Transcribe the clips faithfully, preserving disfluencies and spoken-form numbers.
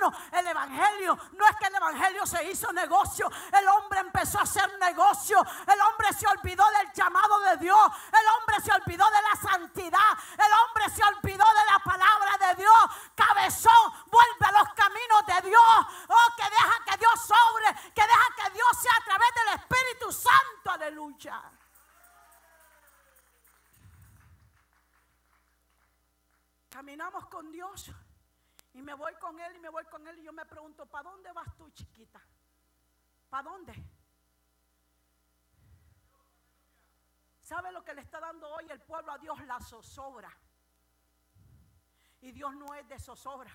hermano, el evangelio, no es que el evangelio se hizo negocio. El hombre empezó a hacer negocio. El hombre se olvidó del llamado de Dios. El hombre se olvidó de la santidad. El hombre se olvidó de la palabra de Dios. Cabezón, vuelve a los caminos de Dios. Oh, que deja que Dios sobre, que deja que Dios sea a través del Espíritu Santo. Aleluya. Caminamos con Dios y me voy con Él y me voy con Él y yo me pregunto, ¿para dónde vas tú, chiquita? ¿Para dónde? ¿Sabe lo que le está dando hoy el pueblo a Dios? La zozobra. Y Dios no es de zozobra.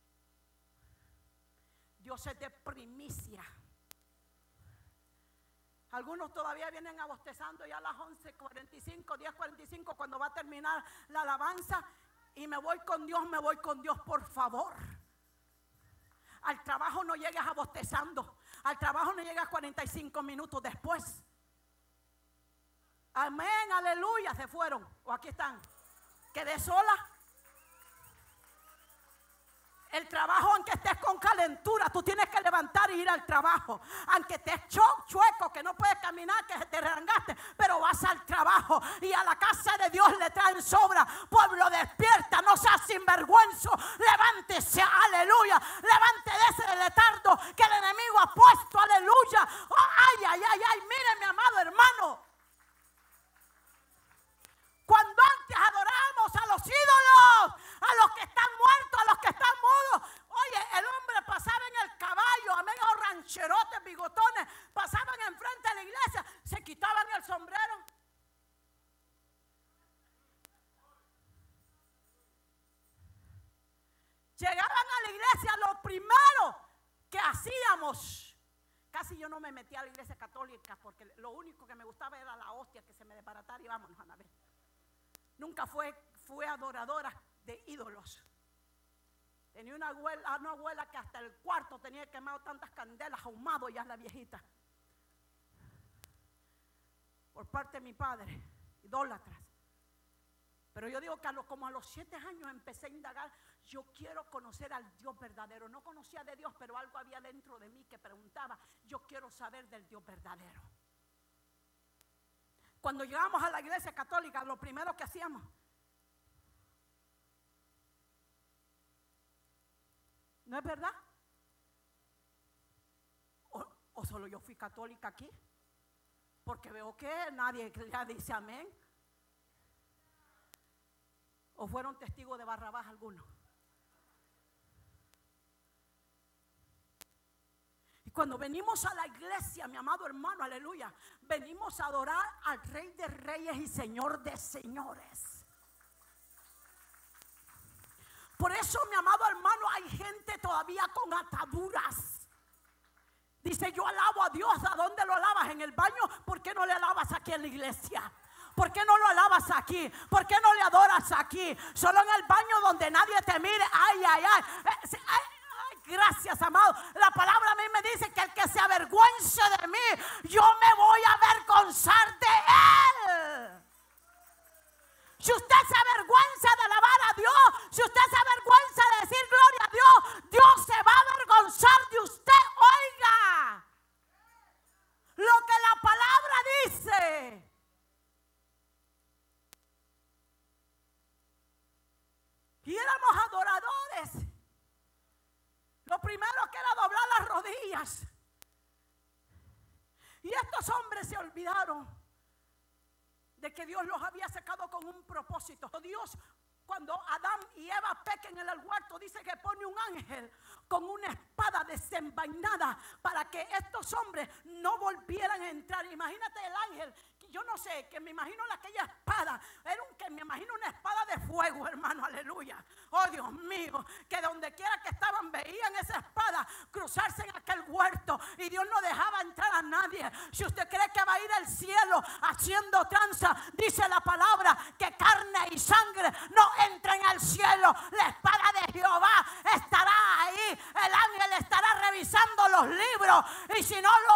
Dios es de primicia. Algunos todavía vienen abostezando ya a las once cuarenta y cinco, diez cuarenta y cinco, cuando va a terminar la alabanza. Y me voy con Dios, me voy con Dios, por favor. Al trabajo no llegas abostezando. Al trabajo no llegas cuarenta y cinco minutos después. Amén, aleluya. Se fueron. O aquí están. Quedé sola. El trabajo, aunque estés con calentura, tú tienes que levantar y ir al trabajo. Aunque estés chueco, que no puedes caminar, que te rerangaste, pero vas al trabajo. Y a la casa de Dios le traen sobra. Pueblo, despierta, no seas sinvergüenza. Levántese, aleluya. Levante de ese letardo que el enemigo ha puesto, aleluya. Oh, ay, ay, ay, ay, mire, mi amado hermano. Cuando antes adorábamos a los ídolos, a los que están muertos, a los que están mudos. Oye, el hombre pasaba en el caballo, a medio rancherotes, bigotones, pasaban enfrente de la iglesia, se quitaban el sombrero. Llegaban a la iglesia, lo primero que hacíamos. Casi yo no me metía a la iglesia católica porque lo único que me gustaba era la hostia, que se me desbaratara y vámonos a la vez. Nunca fue, fue adoradora de ídolos. Tenía una abuela, una abuela que hasta el cuarto tenía quemado tantas candelas, ahumado ya la viejita. Por parte de mi padre, idólatras. Pero yo digo que a lo, como a los siete años empecé a indagar, yo quiero conocer al Dios verdadero. No conocía de Dios, pero algo había dentro de mí que preguntaba, yo quiero saber del Dios verdadero. Cuando llegamos a la iglesia católica, lo primero que hacíamos, ¿no es verdad? O, o solo yo fui católica aquí, porque veo que nadie ya dice amén. ¿O fueron testigos de Barrabás algunos? Y cuando venimos a la iglesia, mi amado hermano, aleluya, venimos a adorar al Rey de Reyes y Señor de Señores. Por eso, mi amado hermano, hay gente todavía con ataduras. Dice, yo alabo a Dios. ¿A dónde lo alabas? ¿En el baño? ¿Por qué no le alabas aquí en la iglesia? ¿Por qué no lo alabas aquí? ¿Por qué no le adoras aquí? Solo en el baño donde nadie te mire. Ay, ay, ay. ay, ay gracias, amado. La palabra a mí me dice que el que se avergüence de mí, yo me voy a avergonzar de él. Si usted se avergüenza de alabar a Dios, si usted se avergüenza de decir gloria a Dios, Dios se va a avergonzar de usted. Oiga lo que la palabra dice. Y éramos adoradores. Lo primero que era doblar las rodillas. Y estos hombres se olvidaron de que Dios los había sacado con un propósito. Dios, cuando Adán y Eva pequen en el huerto, dice que pone un ángel con una espada desenvainada para que estos hombres no volvieran a entrar. Imagínate el ángel, yo no sé, que me imagino aquella espada, era un, que me imagino una espada de fuego, hermano, aleluya. Oh, Dios mío, que donde quiera que estaban veían esa espada cruzarse en aquel huerto y Dios no dejaba entrar a nadie. Si usted cree que va a ir al cielo haciendo tranza, dice la palabra que carne y sangre no entren al cielo. La espada de Jehová estará ahí, el ángel estará revisando los libros y si no lo